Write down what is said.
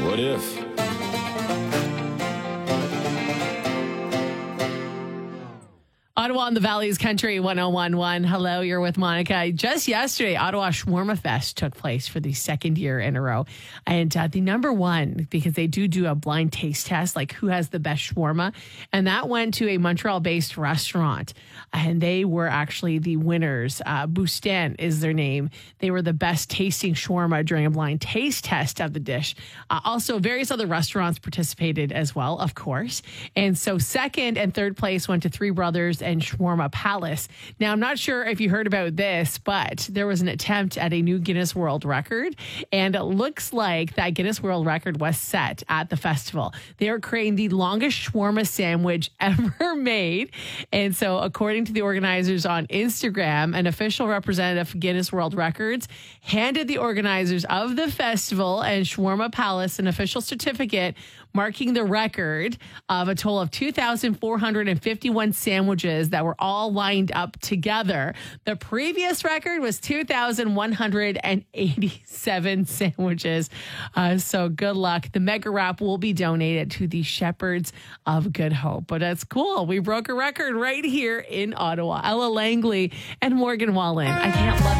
What if? Ottawa and the Valley's Country 1011. Hello, you're with Monica. Just yesterday, Ottawa Shawarma Fest took place for the second year in a row. And the number one, because they do a blind taste test, like who has the best shawarma. And that went to a Montreal-based restaurant. And they were actually the winners. Boustin is their name. They were the best tasting shawarma during a blind taste test of the dish. Also, various other restaurants participated as well, of course. And so second and third place went to Three Brothers and Shawarma Palace. Now, I'm not sure if you heard about this, but there was an attempt at a new Guinness World Record, and it looks like that Guinness World Record was set at the festival. They are creating the longest shawarma sandwich ever made. And so, according to the organizers on Instagram, an official representative of Guinness World Records handed the organizers of the festival and Shawarma Palace an official certificate marking the record of a total of 2,451 sandwiches that were all lined up together. The previous record was 2,187 sandwiches. So good luck. The mega wrap will be donated to the Shepherds of Good Hope. But that's cool. We broke a record right here in Ottawa. Ella Langley and Morgan Wallen. I can't love